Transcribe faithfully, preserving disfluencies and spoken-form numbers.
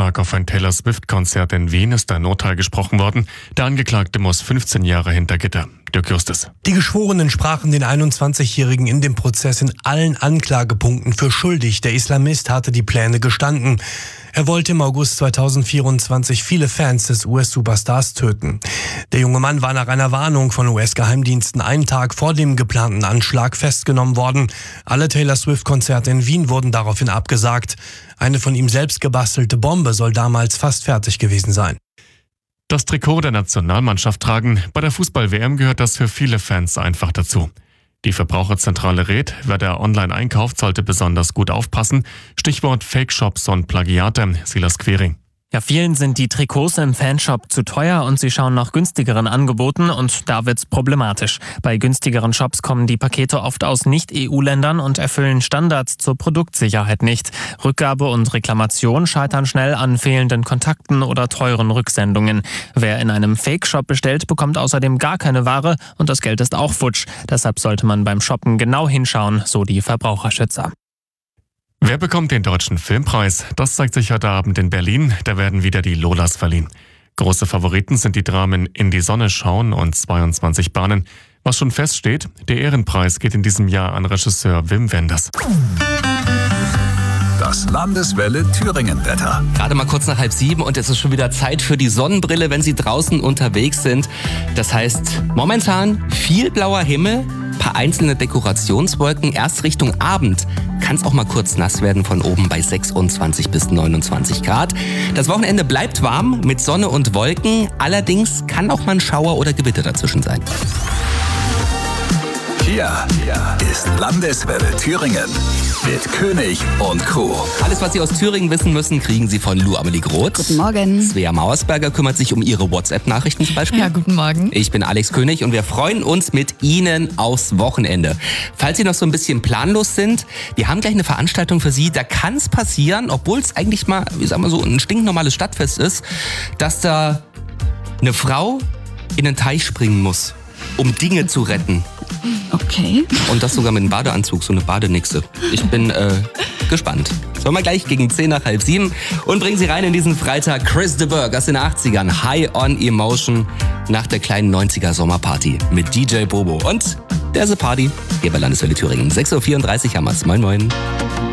Anschlag auf ein Taylor Swift-Konzert in Wien ist ein Urteil gesprochen worden. Der Angeklagte muss fünfzehn Jahre hinter Gitter. Dirk Justus. Die Geschworenen sprachen den einundzwanzigjährigen in dem Prozess in allen Anklagepunkten für schuldig. Der Islamist hatte die Pläne gestanden. Er wollte im August zweitausendvierundzwanzig viele Fans des U S-Superstars töten. Der junge Mann war nach einer Warnung von U S-Geheimdiensten einen Tag vor dem geplanten Anschlag festgenommen worden. Alle Taylor Swift-Konzerte in Wien wurden daraufhin abgesagt. Eine von ihm selbst gebastelte Bombe soll damals fast fertig gewesen sein. Das Trikot der Nationalmannschaft tragen. Bei der Fußball-W M gehört das für viele Fans einfach dazu. Die Verbraucherzentrale rät, wer da online einkauft, sollte besonders gut aufpassen. Stichwort Fake-Shops und Plagiate. Silas Quering. Ja, vielen sind die Trikots im Fanshop zu teuer und sie schauen nach günstigeren Angeboten und da wird's problematisch. Bei günstigeren Shops kommen die Pakete oft aus Nicht-E U-Ländern und erfüllen Standards zur Produktsicherheit nicht. Rückgabe und Reklamation scheitern schnell an fehlenden Kontakten oder teuren Rücksendungen. Wer in einem Fake-Shop bestellt, bekommt außerdem gar keine Ware und das Geld ist auch futsch. Deshalb sollte man beim Shoppen genau hinschauen, so die Verbraucherschützer. Wer bekommt den Deutschen Filmpreis? Das zeigt sich heute Abend in Berlin. Da werden wieder die Lolas verliehen. Große Favoriten sind die Dramen In die Sonne schauen und zweiundzwanzig Bahnen. Was schon feststeht, der Ehrenpreis geht in diesem Jahr an Regisseur Wim Wenders. Das Landeswelle Thüringen-Wetter. Gerade mal kurz nach halb sieben und es ist schon wieder Zeit für die Sonnenbrille, wenn Sie draußen unterwegs sind. Das heißt, momentan viel blauer Himmel, paar einzelne Dekorationswolken. Erst Richtung Abend kann es auch mal kurz nass werden von oben bei sechsundzwanzig bis neunundzwanzig Grad. Das Wochenende bleibt warm mit Sonne und Wolken. Allerdings kann auch mal ein Schauer oder Gewitter dazwischen sein. Hier ist Landeswelle Thüringen mit König und Crew. Alles, was Sie aus Thüringen wissen müssen, kriegen Sie von Lou Amelie Groth. Guten Morgen. Svea Mauersberger kümmert sich um Ihre WhatsApp-Nachrichten zum Beispiel. Ja, guten Morgen. Ich bin Alex König und wir freuen uns mit Ihnen aufs Wochenende. Falls Sie noch so ein bisschen planlos sind, wir haben gleich eine Veranstaltung für Sie. Da kann es passieren, obwohl es eigentlich mal, wie sagen wir so, ein stinknormales Stadtfest ist, dass da eine Frau in den Teich springen muss, um Dinge zu retten. Okay. Und das sogar mit einem Badeanzug, so eine Badenixe. Ich bin äh, gespannt. Sollen wir gleich gegen zehn nach halb sieben und bringen Sie rein in diesen Freitag. Chris de Burgh aus den achtzigern, High on Emotion, nach der kleinen neunziger Sommerparty mit D J Bobo. Und der The Party hier bei Landeswelle Thüringen. sechs Uhr vierunddreißig haben wir's. Moin, moin.